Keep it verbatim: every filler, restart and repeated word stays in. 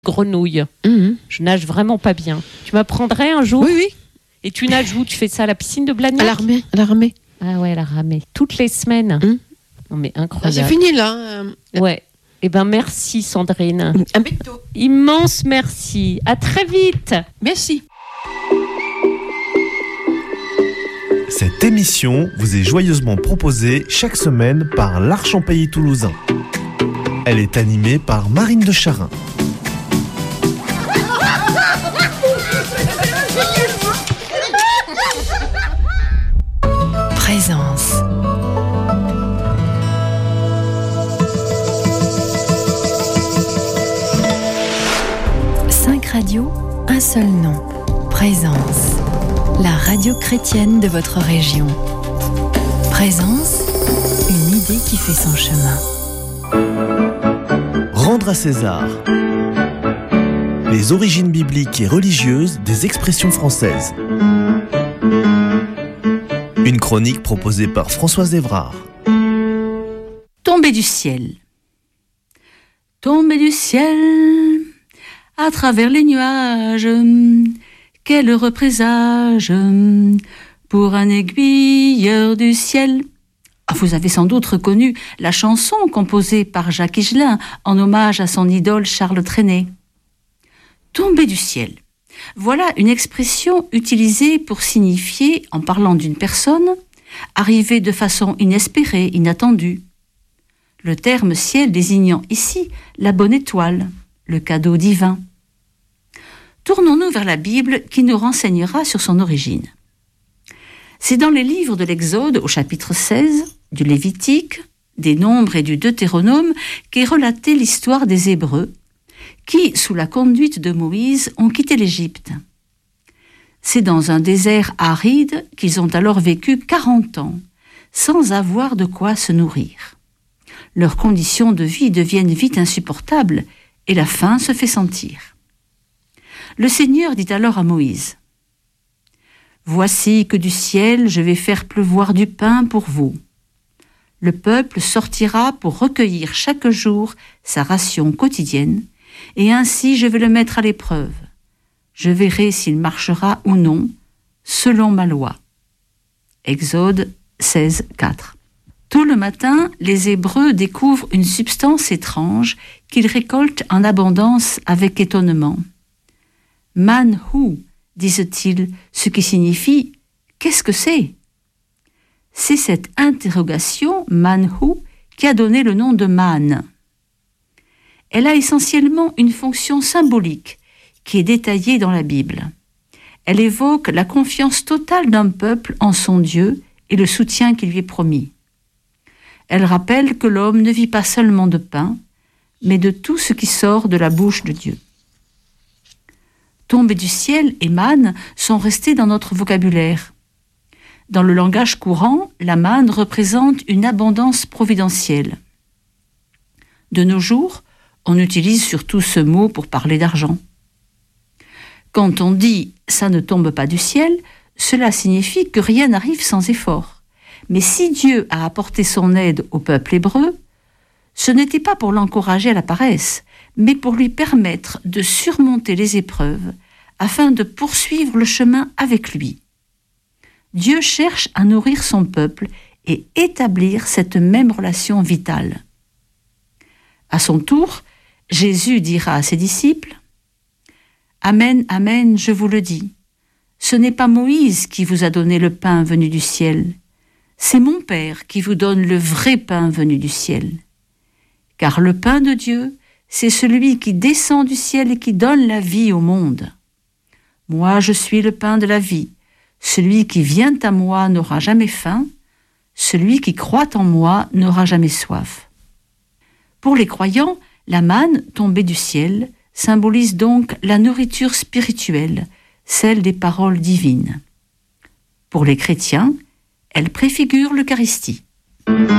grenouille. Mmh. Je nage vraiment pas bien. Tu m'apprendrais un jour? Oui, oui. Et tu nages où? Tu fais ça à la piscine de Blagnac? À l'armée. À l'armée. Ah ouais, à l'armée. Toutes les semaines. Mmh. Non mais Ah, incroyable. c'est fini là. Euh, Ouais. Eh ben merci Sandrine. Un bientôt. Immense merci. À très vite. Merci. Cette émission vous est joyeusement proposée chaque semaine par l'Arche en Pays Toulousain. Elle est animée par Marine de Charin. Présence. Cinq radios, un seul nom. Présence. La radio chrétienne de votre région. Présence, une idée qui fait son chemin. Rendre à César. Les origines bibliques et religieuses des expressions françaises. Une chronique proposée par Françoise Évrard. Tomber du ciel. Tomber du ciel, à travers les nuages, quel heureux présage pour un aiguilleur du ciel. Ah, vous avez sans doute reconnu la chanson composée par Jacques Higelin en hommage à son idole Charles Trenet. Tomber du ciel. Voilà une expression utilisée pour signifier, en parlant d'une personne, arrivée de façon inespérée, inattendue. Le terme ciel désignant ici la bonne étoile, le cadeau divin. Tournons-nous vers la Bible qui nous renseignera sur son origine. C'est dans les livres de l'Exode au chapitre seize, du Lévitique, des Nombres et du Deutéronome qu'est relatée l'histoire des Hébreux qui, sous la conduite de Moïse, ont quitté l'Égypte. C'est dans un désert aride qu'ils ont alors vécu quarante ans, sans avoir de quoi se nourrir. Leurs conditions de vie deviennent vite insupportables et la faim se fait sentir. Le Seigneur dit alors à Moïse : « Voici que du ciel je vais faire pleuvoir du pain pour vous. Le peuple sortira pour recueillir chaque jour sa ration quotidienne, et ainsi je vais le mettre à l'épreuve. Je verrai s'il marchera ou non, selon ma loi. » Exode seize, quatre. Tôt le matin, les Hébreux découvrent une substance étrange qu'ils récoltent en abondance avec étonnement. « Manhu » disent-ils, ce qui signifie « qu'est-ce que c'est ?» C'est cette interrogation, Manhu, qui a donné le nom de manne. Elle a essentiellement une fonction symbolique qui est détaillée dans la Bible. Elle évoque la confiance totale d'un peuple en son Dieu et le soutien qui lui est promis. Elle rappelle que l'homme ne vit pas seulement de pain, mais de tout ce qui sort de la bouche de Dieu. Tomber du ciel et manne sont restés dans notre vocabulaire. Dans le langage courant, la manne représente une abondance providentielle. De nos jours, on utilise surtout ce mot pour parler d'argent. Quand on dit « ça ne tombe pas du ciel », cela signifie que rien n'arrive sans effort. Mais si Dieu a apporté son aide au peuple hébreu, ce n'était pas pour l'encourager à la paresse, mais pour lui permettre de surmonter les épreuves afin de poursuivre le chemin avec lui. Dieu cherche à nourrir son peuple et établir cette même relation vitale. À son tour, Jésus dira à ses disciples : « Amen, amen, je vous le dis, ce n'est pas Moïse qui vous a donné le pain venu du ciel, c'est mon Père qui vous donne le vrai pain venu du ciel. Car le pain de Dieu, c'est celui qui descend du ciel et qui donne la vie au monde. Moi, je suis le pain de la vie. Celui qui vient à moi n'aura jamais faim, celui qui croit en moi n'aura jamais soif. » Pour les croyants, la manne tombée du ciel symbolise donc la nourriture spirituelle, celle des paroles divines. Pour les chrétiens, elle préfigure l'Eucharistie.